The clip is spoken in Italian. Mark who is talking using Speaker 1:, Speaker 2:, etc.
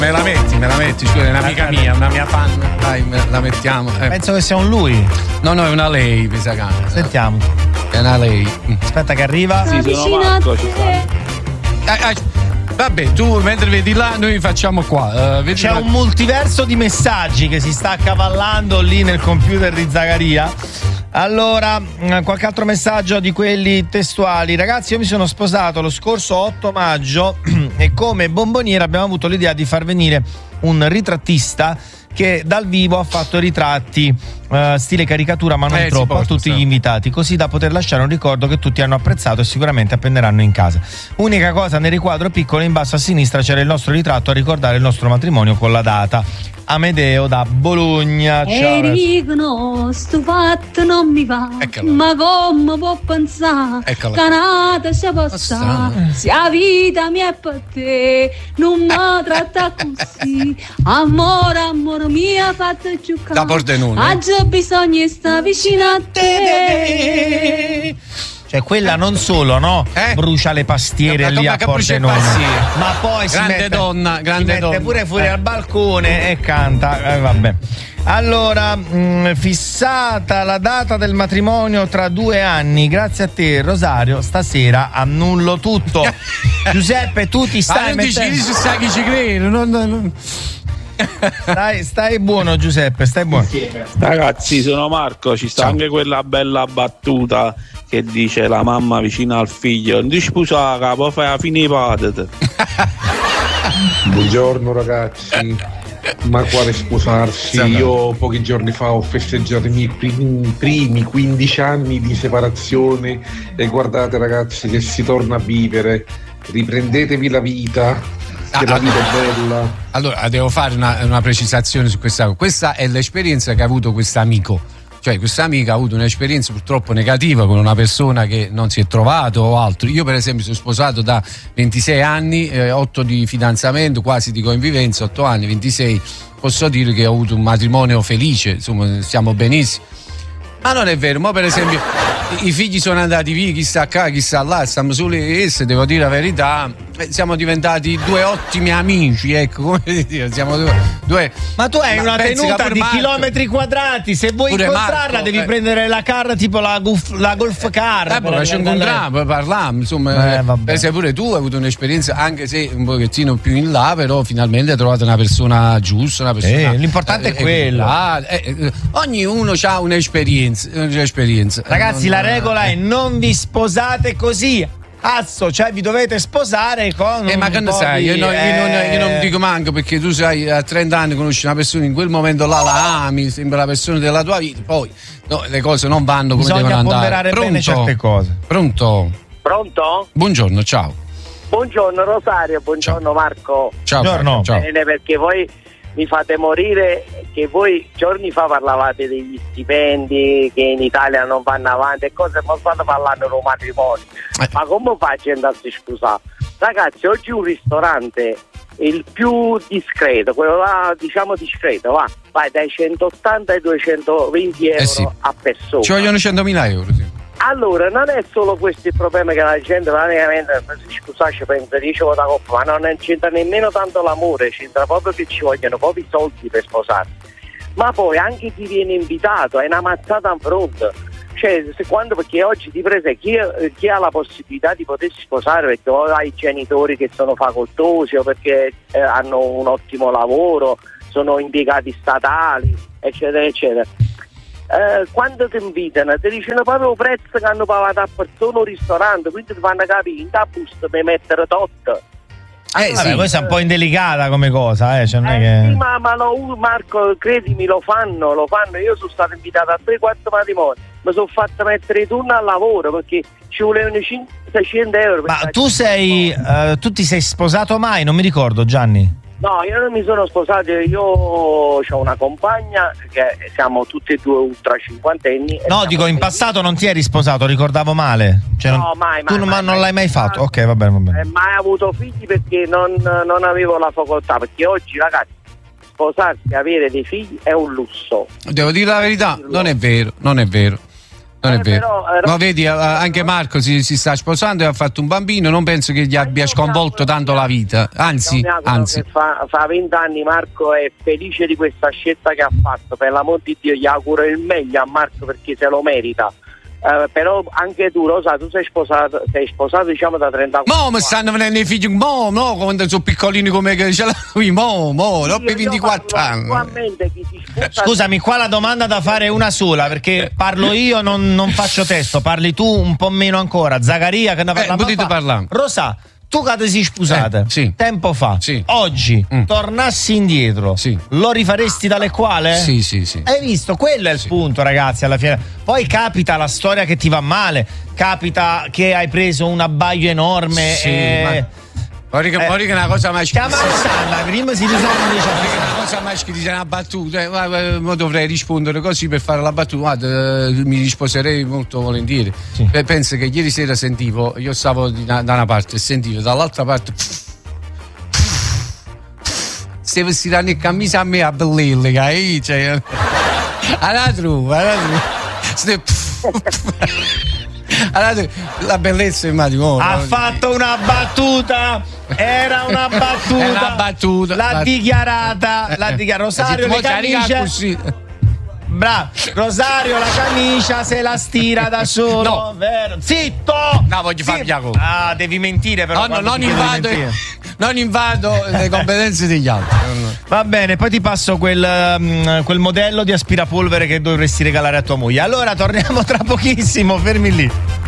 Speaker 1: Me la metti, scusa, è un'amica mia, una mia fan. Dai, la mettiamo.
Speaker 2: Penso che sia un lui.
Speaker 1: No, è una lei, mi sa.
Speaker 2: Sentiamo.
Speaker 1: È una lei.
Speaker 2: Aspetta che arriva.
Speaker 3: Sì, sono Marco, ci sta.
Speaker 1: Vabbè, tu mentre vedi là, noi facciamo qua.
Speaker 2: C'è un multiverso di messaggi che si sta accavallando lì nel computer di Zagaria. Allora, qualche altro messaggio di quelli testuali. Ragazzi, io mi sono sposato lo scorso 8 maggio e come bomboniera abbiamo avuto l'idea di far venire un ritrattista che dal vivo ha fatto ritratti stile caricatura, ma non troppo, a tutti gli invitati, così da poter lasciare un ricordo che tutti hanno apprezzato e sicuramente appenderanno in casa. Unica cosa, nel riquadro piccolo in basso a sinistra c'era il nostro ritratto a ricordare il nostro matrimonio con la data. Amedeo da Bologna.
Speaker 4: E dicono sto fatto non mi va. Eccola. Ma come può pensare canata si possa se la vita mia è per te non mi tratta così amore mio fatto giocare
Speaker 1: da Pordenone
Speaker 4: oggi bisogna stare vicino a te.
Speaker 2: Cioè quella non solo, no? Brucia le pastiere lì a Pordenone, ma poi
Speaker 1: grande
Speaker 2: si mette pure fuori al balcone e canta. Vabbè. Allora, fissata la data del matrimonio tra 2 anni, grazie a te Rosario, stasera annullo tutto. Giuseppe, tu ti stai mettendo...
Speaker 1: sai chi ci crede, non...
Speaker 2: Stai buono Giuseppe, stai buono.
Speaker 3: Ragazzi, sono Marco, ci sta anche quella bella battuta che dice la mamma vicina al figlio: non ti sposare, capo, fai la fine padre.
Speaker 5: Buongiorno ragazzi, ma quale sposarsi? Io pochi giorni fa ho festeggiato i miei primi 15 anni di separazione e guardate ragazzi che si torna a vivere, riprendetevi la vita. Che la vita è bella.
Speaker 1: Allora, devo fare una precisazione su questa cosa. Questa è l'esperienza che ha avuto quest'amico. Cioè, quest'amica ha avuto un'esperienza purtroppo negativa con una persona che non si è trovato o altro. Io, per esempio, sono sposato da 26 anni, 8 di fidanzamento, quasi di convivenza, 8 anni, 26. Posso dire che ho avuto un matrimonio felice, insomma, stiamo benissimo. Ma non è vero, ma per esempio i figli sono andati via, chi sta qua, chi sta là, stiamo soli e devo dire la verità, siamo diventati 2 ottimi amici, ecco, come dire, siamo due.
Speaker 2: Ma tu hai una tenuta di chilometri quadrati, se vuoi incontrarla Marco, devi prendere la car tipo la golf car.
Speaker 1: Ma ci incontriamo, parliamo, insomma, se pure tu hai avuto un'esperienza, anche se un pochettino più in là, però finalmente hai trovato una persona giusta, una persona.
Speaker 2: L'importante è quello.
Speaker 1: Ognuno ha un'esperienza.
Speaker 2: Ragazzi, la regola è non vi sposate così. Cioè vi dovete sposare con
Speaker 1: ma che ne sai, io non dico manco, perché tu sai, a 30 anni conosci una persona, in quel momento là la ami, sembra la persona della tua vita, poi le cose non vanno come devono andare.
Speaker 2: Bisogna ponderare bene certe cose.
Speaker 1: Pronto? Buongiorno, ciao.
Speaker 6: Buongiorno Rosario, buongiorno ciao. Marco.
Speaker 1: Ciao.
Speaker 6: Bene, perché voi mi fate morire, che voi giorni fa parlavate degli stipendi che in Italia non vanno avanti e cose, ma state parlando di un matrimonio. Ma come faccio ad andarsi a scusare? Ragazzi, oggi un ristorante, il più discreto, quello là diciamo discreto, vai dai 180 ai 220 euro a persona.
Speaker 1: Ci vogliono 100.000 euro, sì.
Speaker 6: Allora, non è solo questo il problema, che la gente praticamente, scusate, pensa, dice la coppa, ma non c'entra nemmeno tanto l'amore, c'entra proprio che ci vogliono proprio i soldi per sposarsi. Ma poi anche chi viene invitato è una mazzata in fronte. Cioè, perché oggi ti prese chi ha la possibilità di potersi sposare perché o ha i genitori che sono facoltosi o perché hanno un ottimo lavoro, sono impiegati statali, eccetera, eccetera. Quando ti invitano ti dicono proprio il prezzo che hanno pagato a persona un ristorante, quindi ti fanno capire in da busta per mettere tot.
Speaker 2: Vabbè, questa è un po' indelicata come cosa, cioè non è che...
Speaker 6: Sì, ma Marco, credimi, lo fanno. Io sono stato invitato a 3-4 matrimoni, mi sono fatto mettere i turni al lavoro perché ci volevano 500-600 euro.
Speaker 2: Ma tu ti sei sposato mai? Non mi ricordo, Gianni.
Speaker 6: No, io non mi sono sposato, io ho una compagna che siamo tutti e due ultra cinquantenni.
Speaker 2: No, dico, in passato non ti eri sposato, ricordavo male. Cioè,
Speaker 6: no, mai.
Speaker 2: Tu non l'hai mai fatto? Ok, va bene.
Speaker 6: Mai avuto figli perché non avevo la facoltà, perché oggi, ragazzi, sposarsi e avere dei figli è un lusso.
Speaker 1: Devo dire la verità, non è vero. Non è vero. No, vedi, anche Marco si sta sposando e ha fatto un bambino, non penso che gli abbia sconvolto tanto la vita, anzi.
Speaker 6: Che fa 20 anni Marco è felice di questa scelta che ha fatto, per l'amor di Dio gli auguro il meglio a Marco perché se lo merita. Però anche tu, Rosa, tu sei sposato diciamo da 34
Speaker 1: anni. Mi stanno venendo i figli, no, quando sono piccolini come che ce l'ho, dopo i 24 anni.
Speaker 2: Scusami, qua la domanda da fare è una sola, perché parlo io, non faccio testo, parli tu un po' meno ancora. Zaccaria che ne parla. Rosa, tu che ti sei sposata tempo fa, oggi tornassi indietro, lo rifaresti tale quale?
Speaker 1: Sì.
Speaker 2: Hai visto? Quello è il punto, ragazzi, alla fine. Poi capita la storia che ti va male, capita che hai preso un abbaglio enorme.
Speaker 1: Ora che è una cosa mai
Speaker 2: chiama Rosanna, prima si risolve
Speaker 1: una cosa mai che dice una battuta, ma dovrei rispondere così per fare la battuta. Mi risposerei molto volentieri. Penso che ieri sera sentivo, io stavo da una parte e sentivo dall'altra parte se vestirà in camicia a me a bellille, cioè allora, la bellezza immagino
Speaker 2: ha fatto una battuta, era una battuta, l'ha dichiarata Rosario le camicie. Bravo, Rosario la camicia se la stira da solo, no. Vero? Zitto!
Speaker 1: No, voglio fargli la cosa.
Speaker 2: Ah, devi mentire però.
Speaker 1: No, non invado le competenze degli altri.
Speaker 2: Va bene, poi ti passo quel modello di aspirapolvere che dovresti regalare a tua moglie. Allora torniamo tra pochissimo, fermi lì.